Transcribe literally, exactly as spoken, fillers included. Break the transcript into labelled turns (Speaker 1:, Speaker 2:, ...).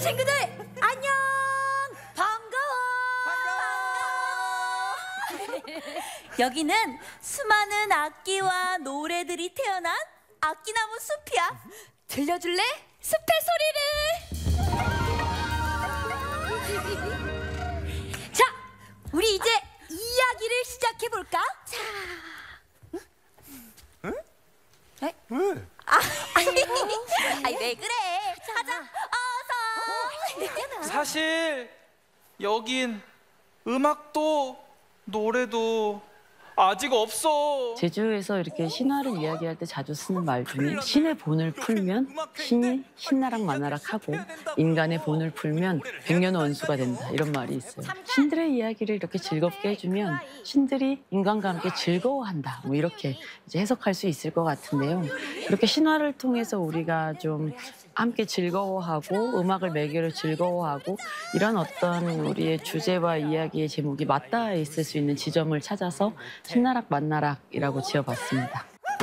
Speaker 1: 친구들 안녕. 반가워. 반가워. 여기는 수많은 악기와 노래들이 태어난 악기나무 숲이야. 들려줄래? 숲의 소리를. 자, 우리 이제 이야기를 시작해 볼까? 자. 응? 응? 왜? 아, 아니, 아니 왜 그래? 가자, 어서.
Speaker 2: 사실 여긴 음악도 노래도 아직 없어.
Speaker 3: 제주에서 이렇게 신화를 이야기할 때 자주 쓰는 말 중에 신의 본을 풀면 신이 신나락 만나락 하고 인간의 본을 풀면 백년 원수가 된다 이런 말이 있어요. 신들의 이야기를 이렇게 즐겁게 해주면 신들이 인간과 함께 즐거워한다 뭐 이렇게 이제 해석할 수 있을 것 같은데요. 이렇게 신화를 통해서 우리가 좀 함께 즐거워하고 음악을 매개로 즐거워하고 이런 어떤 우리의 주제와 이야기의 제목이 맞닿아 있을 수 있는 지점을 찾아서 신나락 만나락이라고 지어봤습니다.